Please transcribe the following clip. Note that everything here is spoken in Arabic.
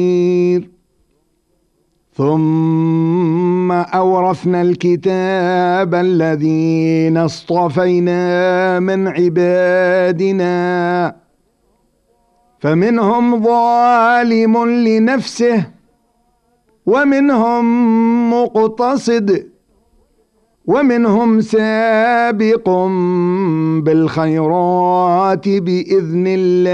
ثم أورثنا الكتاب الذين اصطفينا من عبادنا فمنهم ظالم لنفسه ومنهم مقتصد ومنهم سابق بالخيرات بإذن الله